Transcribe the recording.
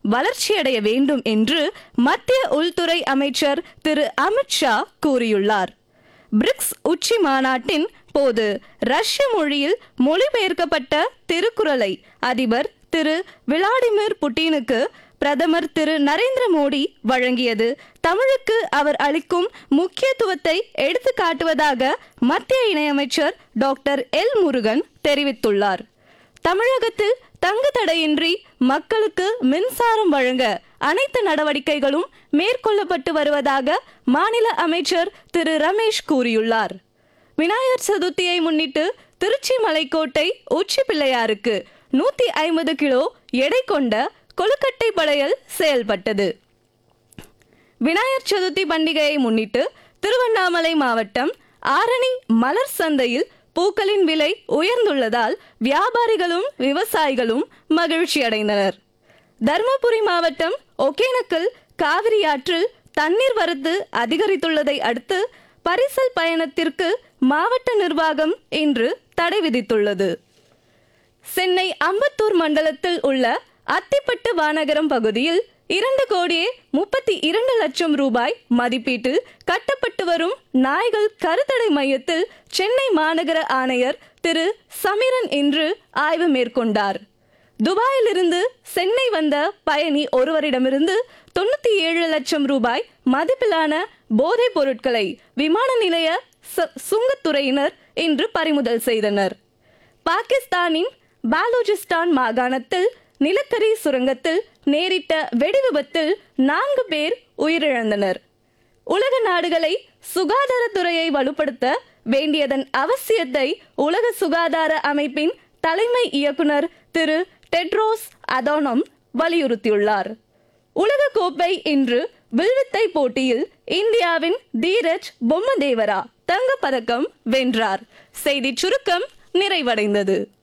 வளர்ச்சியடைய வேண்டும் என்று மத்திய உள்துறை அமைச்சர் திரு அமித்ஷா கூறியுள்ளார். பிரிக்ஸ் உச்சி மாநாட்டின் போது ரஷ்ய மொழியில் மொழிபெயர்க்கப்பட்ட திருக்குறளை அதிபர் திரு விளாடிமிர் புட்டினுக்கு பிரதமர் திரு நரேந்திர மோடி வழங்கியது தமிழுக்கு அவர் அளிக்கும் முக்கியத்துவத்தை எடுத்து காட்டுவதாக மத்திய இணையமைச்சர் டாக்டர் எல் முருகன் தெரிவித்துள்ளார். தமிழகத்தில் தங்கு தடையின்றி மக்களுக்கு மின்சாரம் வழங்க அனைத்து நடவடிக்கைகளும் மேற்கொள்ளப்பட்டு வருவதாக மாநில அமைச்சர் திரு ரமேஷ் கூறியுள்ளார். விநாயகர் சதுர்த்தியை முன்னிட்டு திருச்சி மலைக்கோட்டை உச்சி பிள்ளையாருக்கு 150 கிலோ எடை கொண்ட கொழுக்கட்டை படையல் செயல்பட்டது. விநாயகர் சதுர்த்தி பண்டிகையை முன்னிட்டு திருவண்ணாமலை மாவட்டம் ஆரணி மலர் சந்தையில் பூக்களின் விலை உயர்ந்துள்ளதால் வியாபாரிகளும் விவசாயிகளும் மகிழ்ச்சி அடைந்தனர். தர்மபுரி மாவட்டம் ஒகேனக்கல் காவிரி ஆற்றில் தண்ணீர் வரத்து அதிகரித்துள்ளதை அடுத்து பரிசல் பயணத்திற்கு மாவட்ட நிர்வாகம் இன்று தடை விதித்துள்ளது. சென்னை அம்பத்தூர் மண்டலத்தில் உள்ள அத்திப்பட்டு வானகரம் பகுதியில் 2,32 லட்சம் ரூபாய் மதிப்பீட்டில் கட்டப்பட்டு வரும் நாய்கள் கருத்தடை மையத்தில் சென்னை மாநகர ஆணையர் திரு சமிரன் இன்று ஆய்வு மேற்கொண்டார். துபாயிலிருந்து சென்னை வந்த பயணி ஒருவரிடமிருந்து 97 லட்சம் ரூபாய் மதிப்பிலான போதைப் பொருட்களை விமான நிலைய சுங்கத்துறையினர் இன்று பறிமுதல் செய்தனர். பாகிஸ்தானின் பாலூச்சிஸ்தான் மாகாணத்தில் நிலக்கரி சுரங்கத்தில் நேரிட்ட வெடிவிபத்தில் 4 பேர் உயிரிழந்தனர். உலக நாடுகளை சுகாதாரத்துறையை வலுப்படுத்த வேண்டியதன் அவசியத்தை உலக சுகாதார அமைப்பின் தலைமை இயக்குனர் திரு டெட்ரோஸ் அதனோம் வலியுறுத்தியுள்ளார். உலக கோப்பை இன்று வில்வித்தை போட்டியில் இந்தியாவின் தீரஜ் பொம்மதேவரா தங்கப்பதக்கம் வென்றார். செய்தி சுருக்கம் நிறைவடைந்தது.